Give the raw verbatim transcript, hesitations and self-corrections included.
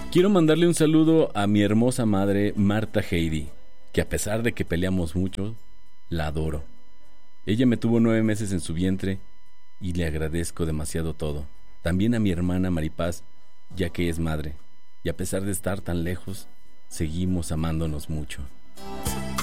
Quiero mandarle un saludo a mi hermosa madre, Marta Heidi, que a pesar de que peleamos mucho, la adoro. Ella me tuvo nueve meses en su vientre y le agradezco demasiado todo. También a mi hermana Maripaz, ya que es madre, y a pesar de estar tan lejos, seguimos amándonos mucho.